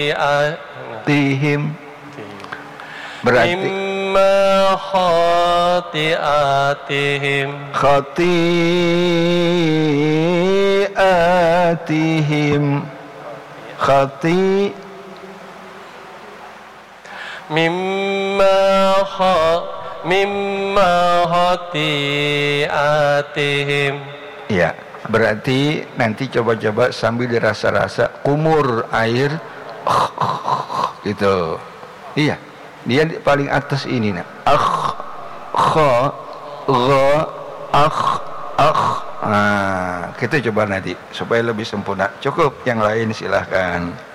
Tihim berarti mimma khati'atihim khati'atihim khati mimma khati'atihim. ya, berarti nanti coba-coba sambil dirasa-rasa kumur air gitu. Iya, dia paling atas ini nah. Kha gha nah, kita coba nanti supaya lebih sempurna. Cukup, yang lain silahkan.